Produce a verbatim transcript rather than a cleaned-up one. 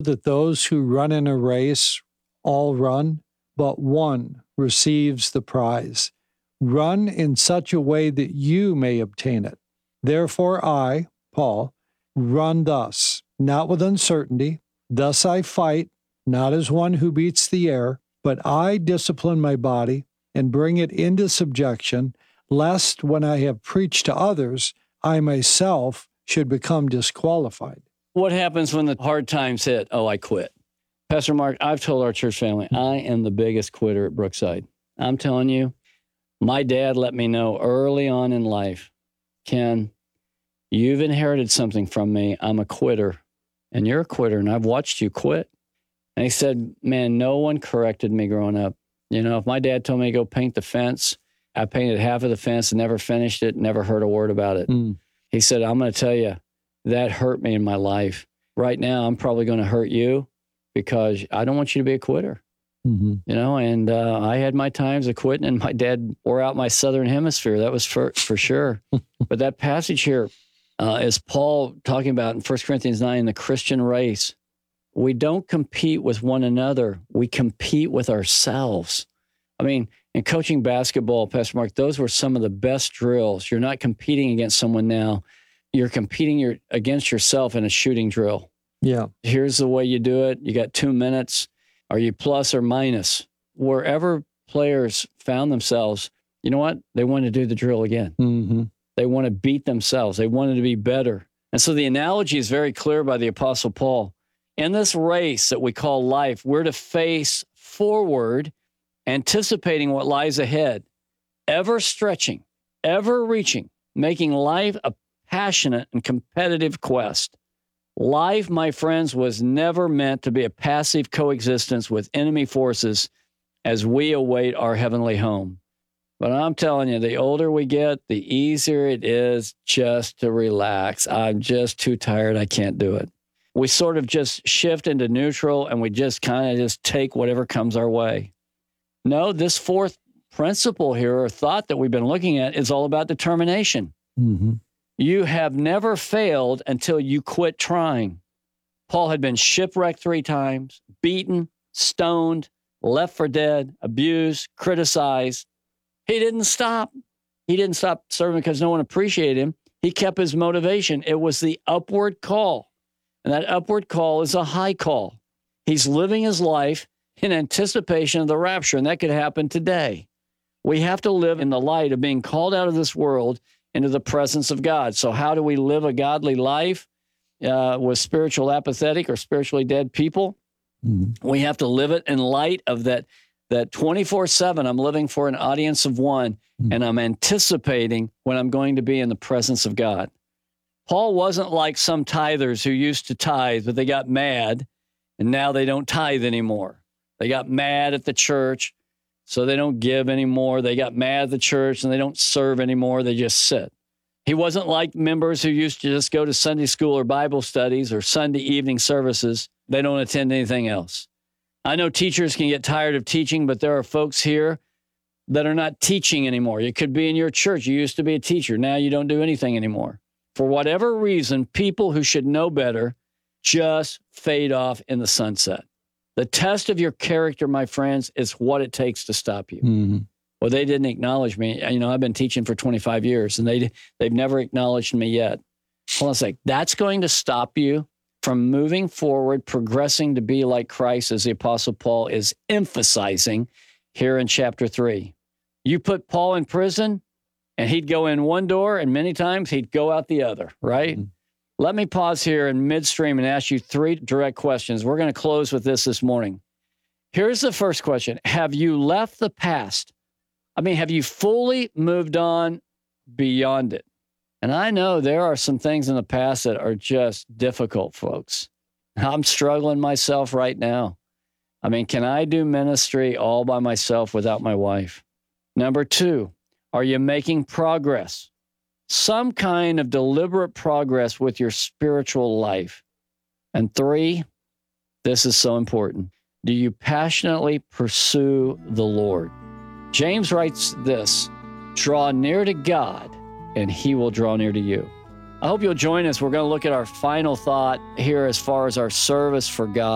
that those who run in a race all run, but one receives the prize. Run in such a way that you may obtain it. Therefore I, Paul, run thus, not with uncertainty. Thus I fight, not as one who beats the air, but I discipline my body and bring it into subjection, lest when I have preached to others, I myself should become disqualified. What happens when the hard times hit? Oh, I quit. Pastor Mark, I've told our church family, I am the biggest quitter at Brookside. I'm telling you, my dad let me know early on in life, Ken, you've inherited something from me. I'm a quitter, and you're a quitter, and I've watched you quit. And he said, man, no one corrected me growing up. You know, if my dad told me to go paint the fence, I painted half of the fence and never finished it, never heard a word about it. Mm. He said, I'm going to tell you, that hurt me in my life. Right now, I'm probably going to hurt you because I don't want you to be a quitter. Mm-hmm. You know, and uh, I had my times of quitting, and my dad wore out my southern hemisphere. That was for, for sure. But that passage here uh, is Paul talking about in First Corinthians nine, the Christian race. We don't compete with one another. We compete with ourselves. I mean, in coaching basketball, Pastor Mark, those were some of the best drills. You're not competing against someone now. You're competing your, against yourself in a shooting drill. Yeah. Here's the way you do it. You got two minutes. Are you plus or minus? Wherever players found themselves, you know what? They want to do the drill again. Mm-hmm. They want to beat themselves. They wanted to be better. And so the analogy is very clear by the Apostle Paul. In this race that we call life, we're to face forward, anticipating what lies ahead, ever stretching, ever reaching, making life a passionate and competitive quest. Life, my friends, was never meant to be a passive coexistence with enemy forces as we await our heavenly home. But I'm telling you, the older we get, the easier it is just to relax. I'm just too tired. I can't do it. We sort of just shift into neutral, and we just kind of just take whatever comes our way. No, this fourth principle here, or thought that we've been looking at, is all about determination. Mm-hmm. You have never failed until you quit trying. Paul had been shipwrecked three times, beaten, stoned, left for dead, abused, criticized. He didn't stop. He didn't stop serving because no one appreciated him. He kept his motivation. It was the upward call. And that upward call is a high call. He's living his life in anticipation of the rapture, and that could happen today. We have to live in the light of being called out of this world into the presence of God. So how do we live a godly life uh, with spiritual apathetic or spiritually dead people? Mm-hmm. We have to live it in light of that, that twenty-four seven, I'm living for an audience of one, mm-hmm. and I'm anticipating when I'm going to be in the presence of God. Paul wasn't like some tithers who used to tithe, but they got mad, and now they don't tithe anymore. They got mad at the church, so they don't give anymore. They got mad at the church, and they don't serve anymore. They just sit. He wasn't like members who used to just go to Sunday school or Bible studies or Sunday evening services. They don't attend anything else. I know teachers can get tired of teaching, but there are folks here that are not teaching anymore. You could be in your church. You used to be a teacher. Now you don't do anything anymore. For whatever reason, people who should know better just fade off in the sunset. The test of your character, my friends, is what it takes to stop you. Mm-hmm. Well, they didn't acknowledge me. You know, I've been teaching for twenty-five years, and they, they've never acknowledged me yet. Hold on a sec. That's going to stop you from moving forward, progressing to be like Christ, as the Apostle Paul is emphasizing here in chapter three. You put Paul in prison, and he'd go in one door, and many times he'd go out the other, right? Mm-hmm. Let me pause here in midstream and ask you three direct questions. We're going to close with this this morning. Here's the first question. Have you left the past? I mean, have you fully moved on beyond it? And I know there are some things in the past that are just difficult, folks. I'm struggling myself right now. I mean, can I do ministry all by myself without my wife? Number two, are you making progress? Some kind of deliberate progress with your spiritual life. And three, this is so important. Do you passionately pursue the Lord? James writes this, draw near to God, and he will draw near to you. I hope you'll join us. We're going to look at our final thought here as far as our service for God.